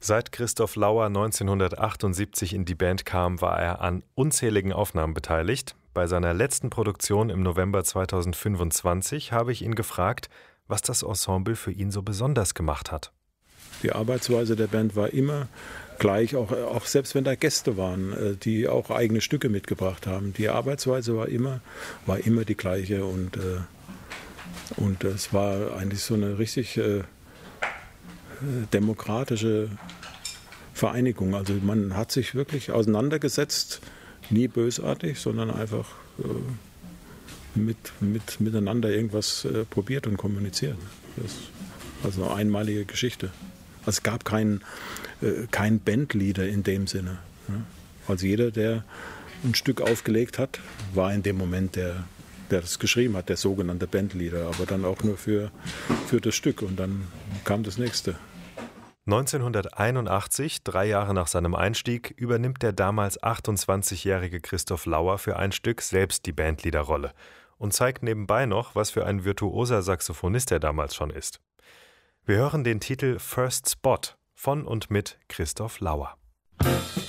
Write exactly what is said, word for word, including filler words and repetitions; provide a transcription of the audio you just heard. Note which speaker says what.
Speaker 1: Seit Christoph Lauer neunzehnhundertachtundsiebzig in die Band kam, war er an unzähligen Aufnahmen beteiligt. Bei seiner letzten Produktion im November zweitausendfünfundzwanzig habe ich ihn gefragt, was das Ensemble für ihn so besonders gemacht hat.
Speaker 2: Die Arbeitsweise der Band war immer gleich, auch, auch selbst wenn da Gäste waren, die auch eigene Stücke mitgebracht haben. Die Arbeitsweise war immer, war immer die gleiche und, äh, und es war eigentlich so eine richtig äh, demokratische Vereinigung. Also man hat sich wirklich auseinandergesetzt, nie bösartig, sondern einfach äh, mit, mit, miteinander irgendwas äh, probiert und kommuniziert. Das ist also eine einmalige Geschichte. Also es gab keinen äh, kein Bandleader in dem Sinne. Ne? Also jeder, der ein Stück aufgelegt hat, war in dem Moment der, der das geschrieben hat, der sogenannte Bandleader, aber dann auch nur für, für das Stück und dann kam das nächste.
Speaker 1: neunzehnhunderteinundachtzig, drei Jahre nach seinem Einstieg, übernimmt der damals achtundzwanzigjährige Christoph Lauer für ein Stück selbst die Bandleaderrolle und zeigt nebenbei noch, was für ein virtuoser Saxophonist er damals schon ist. Wir hören den Titel First Spot von und mit Christoph Lauer.